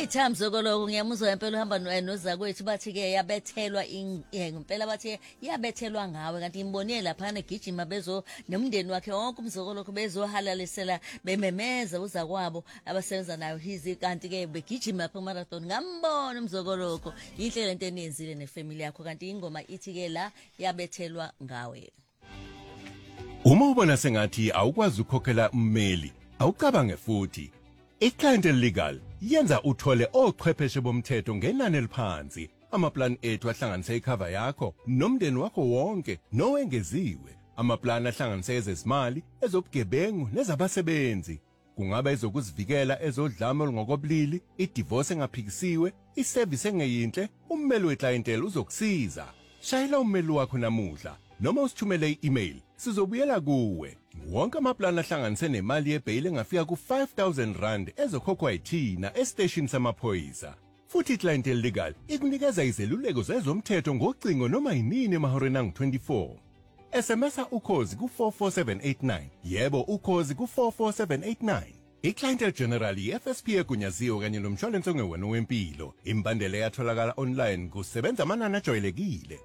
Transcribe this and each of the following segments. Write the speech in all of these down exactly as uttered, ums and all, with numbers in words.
Hey Thami Zokolo ngiyamuzwa impela uhamba noza kwethu bathi ke yabethelwa impela bathi yabethelwa ngawe kanti imbonile lapha negijima bezo nomndeni wakhe wonke umzokolo bezohalalisela bememeza uza kwabo abasebenza nayo hizi kanti ke begijima lapha marathon ngambona umzokoloko inhle lento enenzile nefamily yakho kanti ingoma ithi ke la yabethelwa ngawe. Uma ubona sengathi awukwazi ukukhokhela ummeli awucabange futhi iClientele Legal yenza uthole ochwepheshe bomthetho ngenani eliphansi. Amaplan ethu ahlanganise icover yakho nomndeni wakho wonke nowengeziwe. Amaplan ahlanganise ezezimali, ezobugebengu nezabasebenzi. Kungaba ezokuzivikela ezodlame olungokobulili, idivorce engaphikisiwe, iservice engeyinhle, ummeli weClientele uzokusiza. Shayela ummeli wakho namuhla noma usithumele i-email sizobuyela kuwe. Wonke amaplan ahlanganise nemali yebail engafika ku five thousand rand ezokhokhwa yithina estation samaphoyisa. Futhi iClientele Legal ikunikeza izeluleko zezomthetho ngocingo noma yinini emahoreni angu twenty-four. S M S ukhozi ku four four seven eight nine. Yebo ukhozi ku four four seven eight nine. iClientele General i-F S P egunyaziwe kanye nomshwalense ongewena wempilo. Imbandela yatholakala online kusebenza amanani ajwayelekile.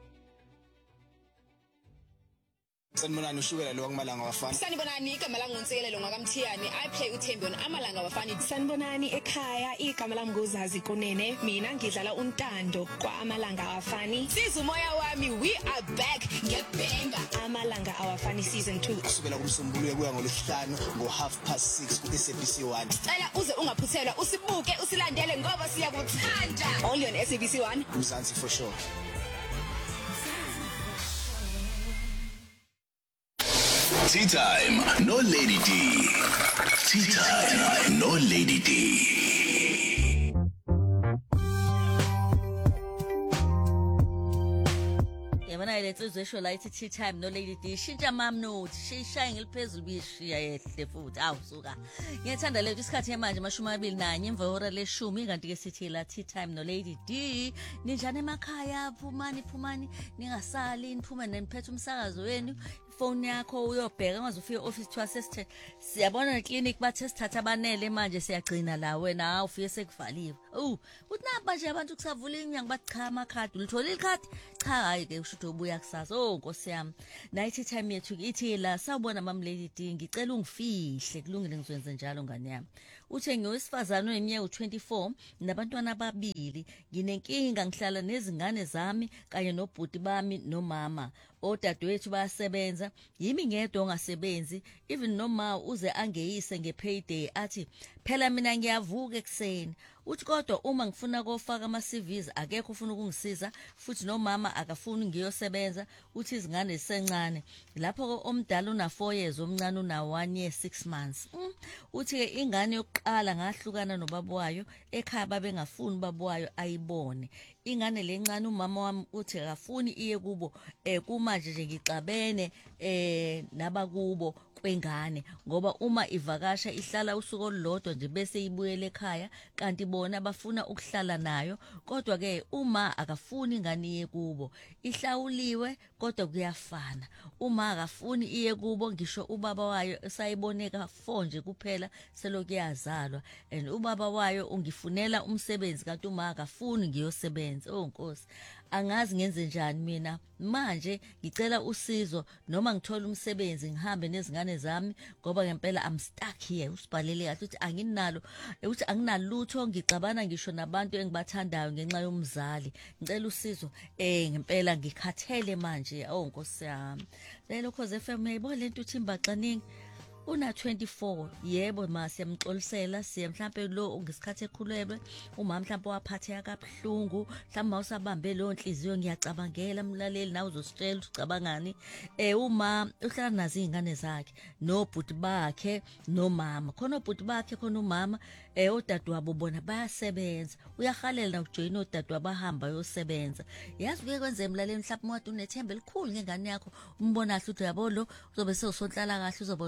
Sanibonani ushukela lo kwamalanga wafana. Sanibonani igama lami nguNtsikelelo ngakaMthiyani. I play uThembi on amalanga wafana. Sanibonani ekhaya igama lami nguZazi Kunene. Mina ngidlala uNtando kwa amalanga awafani. Sizumoya wami we are back ngebhenga. Amalanga awafani season two. Kusukela kuMsombuluko kuya ngolesihlanu ngo half past six ku S A B C one. Cela uze ungaphuthelwa usibuke usilandele ngoba siyakuthanda. Only on S A B C one. Mzansi for sure. Tea time, no Lady D. Tea time, no Lady D. Yabona lethu zesho la ithi tea time no Lady D shintsha mam note shishaya ngeliphezulu bishiya yehle futhi awusuka ngiyethanda lethu isikhathi manje amashumi amabili nanye emva hora leshumi kanti ke sithi la tea time no Lady D ninjani emakhaya phumani phumani ningasali niphume neniphethe umsakazo wenu phone yakho uyobheka ngaze ufike office to assist siyabona neclinic bathe sithatha abanele manje siyagcina la wena ha ufike sekuvaliwe uh uthi napa nje abantu kusavula inyanga bathi cha amakhadi ulithola ikhadi cha hayi ke usho ubuya kusasa oh nkosi yami night time yethu ithi la sawubona mam Lady D ngicela ungifihle kulungile ngizwenze njalo ngane yami uthe ngiyowesifazana oneminyaka twenty-four nabantwana ababili nginenkinga ngihlala nezingane zami kanye nobhuti bami nomama odadewethu bayasebenza yimi ngedwa ongasebenzi even noma uze angeyise ngepayday athi phela mina ngiyavuka ekseni uthi kodwa uma ngifuna kofaka ama C Vs akekho ufuna ukungisiza futhi nomama akafuni ngiyosebenza uthi izingane zisencane lapho omdala una four years omncane una one year six months mm. uthi ke ingane yokuqala ngahlukana nobaba wayo ekhaya babengafuni baba wayo ayibone ingane lencane umama wami uthi akafuni iye kubo eh kumanje nje ngixabene eh nabakubo kwengane ngoba uma ivakasha ihlala usuku olulodwa nje bese ibuyele ekhaya kanti bona bafuna ukuhlala nayo kodwa ke uma akafuni ingane iye kubo ihlawuliwe kodwa kuyafana uma akafuni iye kubo ngisho ubaba wayo esayiboneka four nje kuphela selokhu yazalwa and ubaba wayo ungifunela umsebenzi kanti uma akafuni ngiyosebenza oh nkosi angazi ngenze njani mina manje ngicela usizo noma ngithola umsebenzi ngihambe nezingane zami ngoba ngempela I'm stuck here usibhalele kahle uthi anginalo uthi anginalutho ngixabana ngisho nabantu engibathandayo ngenxa yomzali ngicela usizo eh ngempela ngikhathele manje oh nkosi yami lelo Khoze F M yebo lento uthi imbaxaningi una twenty-four yebo ma siyamxolisela siya mhlambe lo ngesikhathi ekhulelwe uma mhlambe waphatheka kabuhlungu mhlambe usabambe lo nhliziyo ngiyacabangela mlaleli nawe uzositshela ucabangani eh uma uhlala nazo izingane zakhe nobhuti bakhe nomama khona obhuti bakhe khona umama eh odadewabo bona bayasebenza uyahalela ukujoyina odadewabo bahamba yosebenza yazi kuye kwenze emlaleli mhlambe umuntu unethemba elikhulu ngengane yakho umbona kahle uthi yabo lo uzobe sewusonhlala kahle uzoba udokotela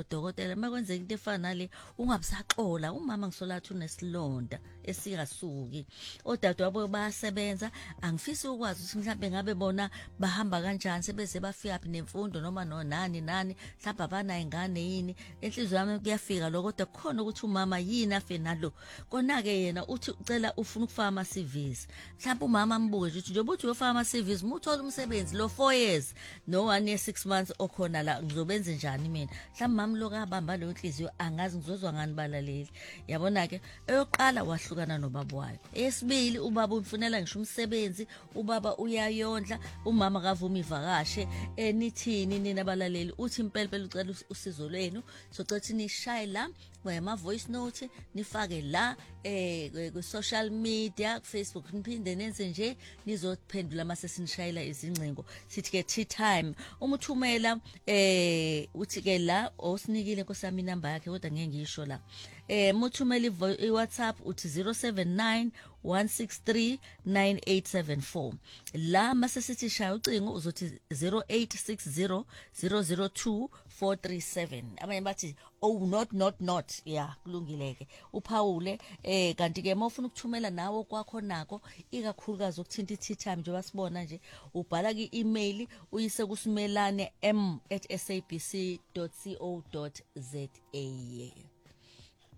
ngempela makwenzeka into efana nale ungabisaxola umama ngisolathi unesilonda esikasuki odadewabo bayasebenza angifisi ukwazi ukuthi mhlawumbe ngabe bona bahamba kanjani sebeze bafika phi nemfundo noma no nani nani mhlawumbe abana ingane yini enhliziyo yami kuyafika lokho kodwa kukhona ukuthi umama yini afe nalo kona ke yena uthi ucela ufuna ukufaka ama C Vs mhlawumbe umama ambuke ukuthi njengoba uthi uyofaka ama C Vs muthola umsebenzi lo four years no one year six months okhona la ngizobenza njani mina mhlawumbe mama lo kabamba lo inhliziyo angazi ngizozwa ngani balaleli yabona ke eyoqala wahlukana nobaba wayo esibili ubaba umfunela ngisho umsebenzi ubaba uyayondla umama kavuma ivakashe enithini nina abalaleli uthi impela phela ucela usizo lwenu socela nishaye la wema voice note nifake la eh ku social media ku Facebook niphinde nenze nje nizophendula mase sinishayela izingcingo sithi ke tea time uma uthumela eh uthi ke la osinikile nkosami number yakhe kodwa ngeke ngisho la eh muthumela iWhatsApp uthi zero seven nine one six three nine eight seven four la mase sithi shaya ucingo uzothi zero eight six zero zero zero two four three seven abanye bathi oh not not not yeah kulungileke uphawule eh kanti ke mawufuna ukuthumela nawo kwakho nako ikakhulukazi ukuthinta tea time njengoba sibona nje ubhala ki email uyise kusimelane m at sabc dot co dot za.